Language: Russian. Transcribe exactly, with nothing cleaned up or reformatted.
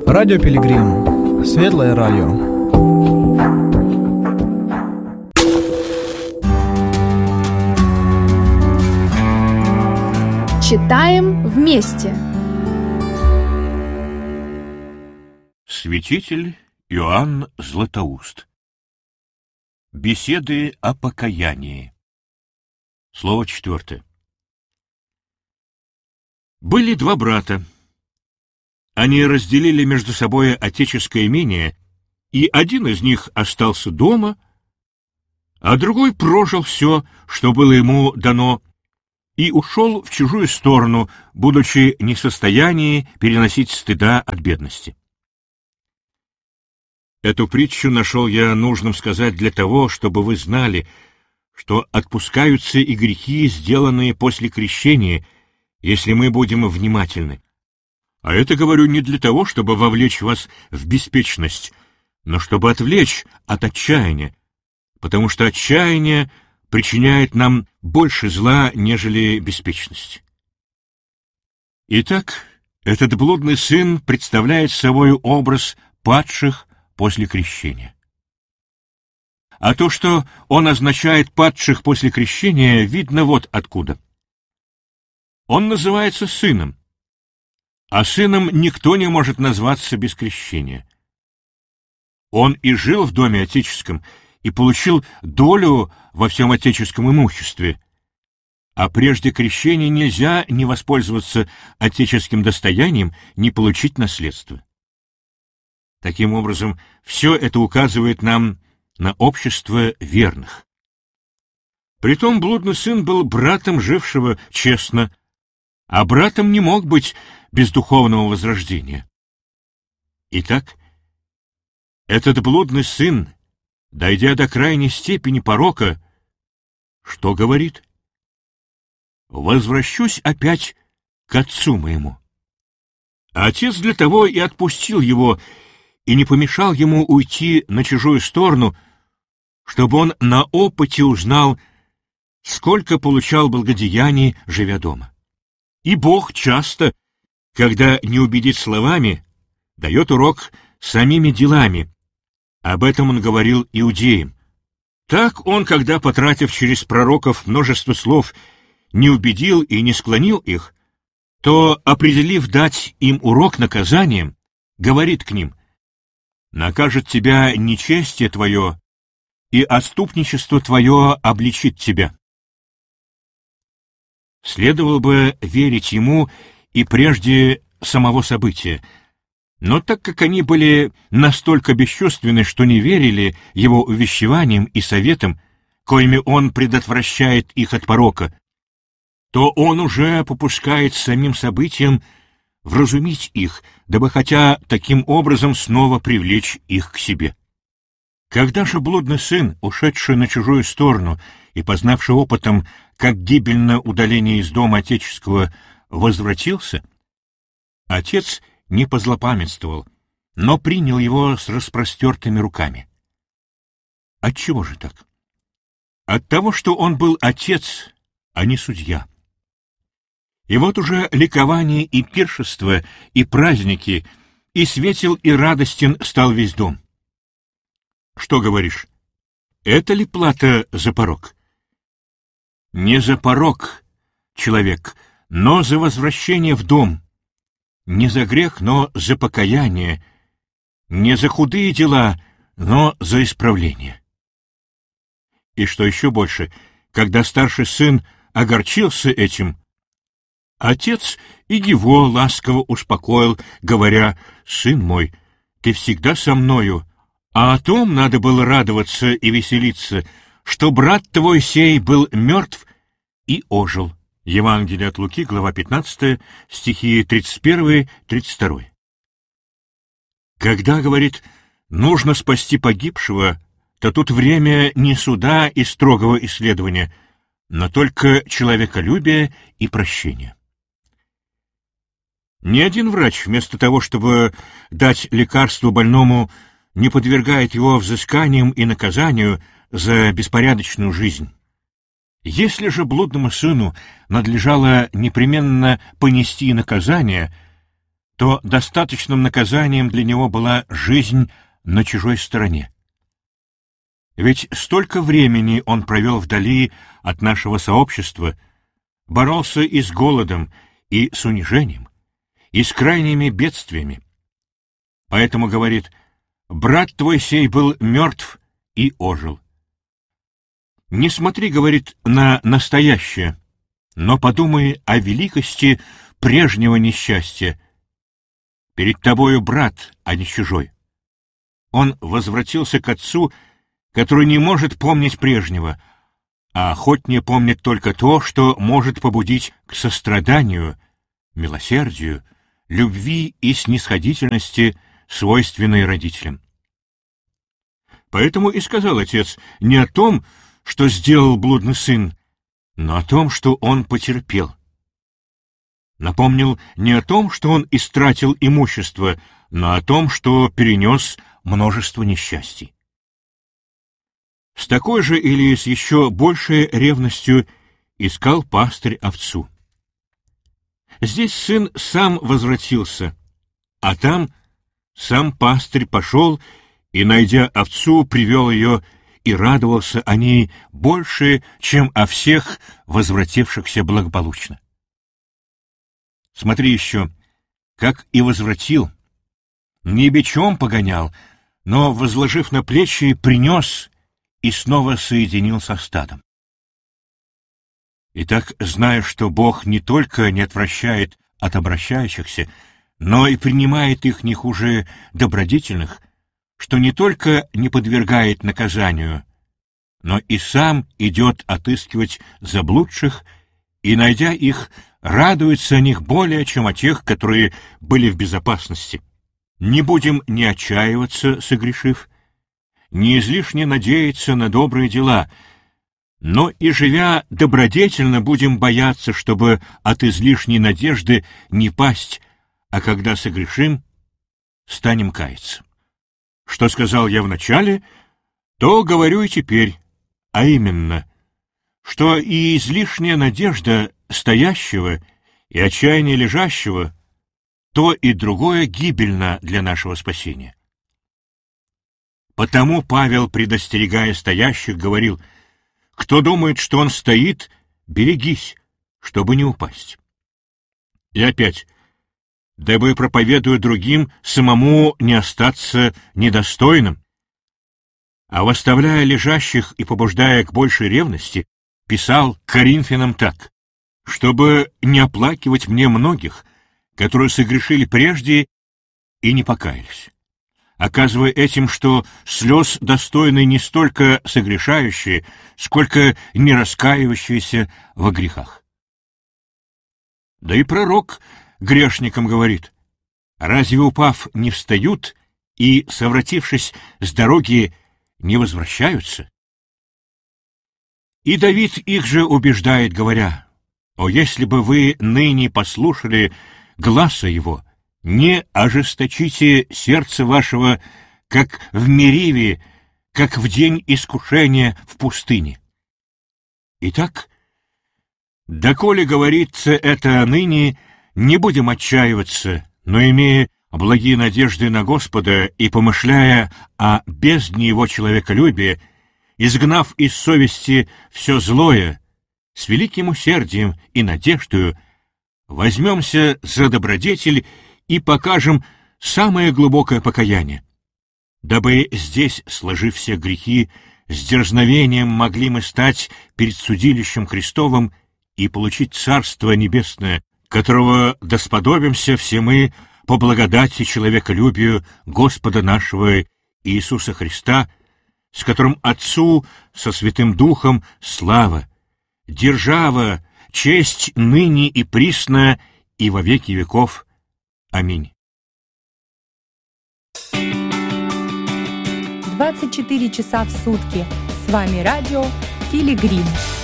Радио Пилигрим. Светлое радио. Читаем вместе. Святитель Иоанн Златоуст. Беседы о покаянии. Слово четвертое. Были два брата. Они разделили между собой отеческое имение, и один из них остался дома, а другой прожил все, что было ему дано, и ушел в чужую сторону, будучи не в состоянии переносить стыда от бедности. Эту притчу нашел я нужным сказать для того, чтобы вы знали, что отпускаются и грехи, сделанные после крещения, если мы будем внимательны. А это говорю не для того, чтобы вовлечь вас в беспечность, но чтобы отвлечь от отчаяния, потому что отчаяние причиняет нам больше зла, нежели беспечность. Итак, этот блудный сын представляет собой образ падших после крещения. А то, что он означает падших после крещения, видно вот откуда. Он называется сыном, а сыном никто не может назваться без крещения. Он и жил в доме отеческом, и получил долю во всем отеческом имуществе, а прежде крещения нельзя не воспользоваться отеческим достоянием, не получить наследство. Таким образом, все это указывает нам на общество верных. Притом блудный сын был братом, жившего честно, а братом не мог быть без духовного возрождения. Итак, этот блудный сын, дойдя до крайней степени порока, что говорит? «Возвращусь опять к отцу моему». Отец для того и отпустил его, и не помешал ему уйти на чужую сторону, чтобы он на опыте узнал, сколько получал благодеяний, живя дома. И Бог часто, когда не убедит словами, дает урок самими делами. Об этом он говорил иудеям. Так он, когда, потратив через пророков множество слов, не убедил и не склонил их, то, определив дать им урок наказанием, говорит к ним: «Накажет тебя нечестие твое, и отступничество твое обличит тебя». Следовало бы верить ему и прежде самого события, но так как они были настолько бесчувственны, что не верили его увещеваниям и советам, коими он предотвращает их от порока, то он уже попускает самим событиям вразумить их, дабы хотя таким образом снова привлечь их к себе. Когда же блудный сын, ушедший на чужую сторону и познавший опытом, как гибельно удаление из дома отеческого, возвратился, отец не позлопамятствовал, но принял его с распростертыми руками. Отчего же так? От того, что он был отец, а не судья. И вот уже ликование и пиршество, и праздники, и светел, и радостен стал весь дом. Что говоришь? Это ли плата за порок? Не за порок, человек, но за возвращение в дом. Не за грех, но за покаяние. Не за худые дела, но за исправление. И что еще больше, когда старший сын огорчился этим, отец и его ласково успокоил, говоря: «Сын мой, ты всегда со мною, а о том надо было радоваться и веселиться, что брат твой сей был мертв и ожил». Евангелие от Луки, глава пятнадцатая, стихи тридцать один тридцать два. Когда, говорит, нужно спасти погибшего, то тут время не суда и строгого исследования, но только человеколюбия и прощения. Ни один врач, вместо того, чтобы дать лекарство больному, не подвергает его взысканиям и наказанию за беспорядочную жизнь. Если же блудному сыну надлежало непременно понести наказание, то достаточным наказанием для него была жизнь на чужой стороне. Ведь столько времени он провел вдали от нашего сообщества, боролся и с голодом, и с унижением, и с крайними бедствиями. Поэтому, говорит, брат твой сей был мертв и ожил. Не смотри, говорит, на настоящее, но подумай о великости прежнего несчастья. Перед тобою брат, а не чужой. Он возвратился к отцу, который не может помнить прежнего, а охотнее помнит только то, что может побудить к состраданию, милосердию, любви и снисходительности, свойственной родителям. Поэтому и сказал отец не о том, что сделал блудный сын, но о том, что он потерпел. Напомнил не о том, что он истратил имущество, но о том, что перенес множество несчастий. С такой же или с еще большей ревностью искал пастырь овцу. Здесь сын сам возвратился, а там сам пастырь пошел и, найдя овцу, привел ее и радовался о ней больше, чем о всех возвратившихся благополучно. Смотри еще, как и возвратил, не бичом погонял, но, возложив на плечи, принес и снова соединил со стадом. Итак, зная, что Бог не только не отвращает от обращающихся, но и принимает их не хуже добродетельных, что не только не подвергает наказанию, но и сам идет отыскивать заблудших и, найдя их, радуется о них более, чем о тех, которые были в безопасности. Не будем ни отчаиваться, согрешив, не излишне надеяться на добрые дела, но и, живя добродетельно, будем бояться, чтобы от излишней надежды не пасть, а когда согрешим, станем каяться. Что сказал я вначале, то говорю и теперь, а именно, что и излишняя надежда стоящего и отчаяние лежащего, то и другое гибельно для нашего спасения. Потому Павел, предостерегая стоящих, говорил: «Кто думает, что он стоит, берегись, чтобы не упасть». И опять: «Дабы, проповедуя другим, самому не остаться недостойным». А восставляя лежащих и побуждая к большей ревности, писал к Коринфянам так: «Чтобы не оплакивать мне многих, которые согрешили прежде и не покаялись», оказывая этим, что слез достойны не столько согрешающие, сколько не раскаивающиеся во грехах. Да и пророк грешникам говорит: «Разве, упав, не встают и, совратившись с дороги, не возвращаются?» И Давид их же убеждает, говоря: «О, если бы вы ныне послушали гласа его, не ожесточите сердце вашего, как в Мериве, как в день искушения в пустыне». Итак, доколе говорится это ныне, не будем отчаиваться, но, имея благие надежды на Господа и помышляя о бездне его человеколюбия, изгнав из совести все злое, с великим усердием и надеждою возьмемся за добродетель и покажем самое глубокое покаяние, дабы здесь, сложив все грехи, с дерзновением могли мы стать перед судилищем Христовым и получить Царство Небесное, которого досподобимся все мы по благодати человеколюбию Господа нашего Иисуса Христа, с которым Отцу со Святым Духом слава, держава, честь ныне и присно и во веки веков. Аминь. двадцать четыре часа в сутки. С вами радио Пилигрим.